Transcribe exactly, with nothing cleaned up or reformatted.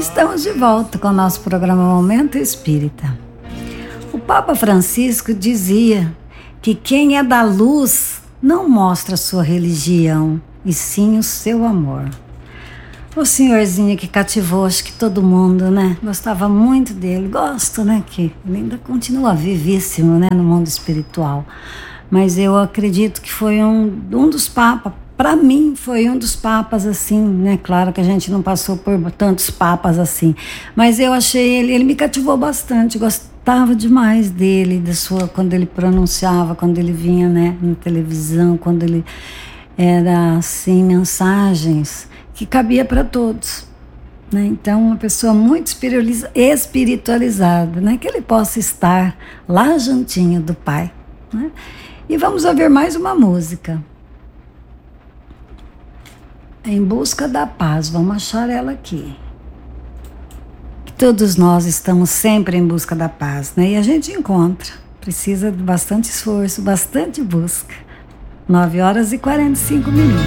Estamos de volta com o nosso programa Momento Espírita. O Papa Francisco dizia que quem é da luz não mostra sua religião, e sim o seu amor. O senhorzinho que cativou, acho que todo mundo, né? Gostava muito dele, gosto, né? Que ele ainda continua vivíssimo, né? No mundo espiritual. Mas eu acredito que foi um, um dos papas, para mim foi um dos papas assim, né? Claro que a gente não passou por tantos papas assim, mas eu achei ele, ele me cativou bastante, gostava demais dele, da sua, quando ele pronunciava, quando ele vinha, né, na televisão, quando ele era assim, mensagens que cabia para todos, né? Então, uma pessoa muito espiritualizada, né? Que ele possa estar lá juntinho do Pai, né? E vamos ouvir mais uma música. Em busca da paz, vamos achar ela aqui. Todos nós estamos sempre em busca da paz, né? E a gente encontra. Precisa de bastante esforço, bastante busca. nove horas e quarenta e cinco minutos.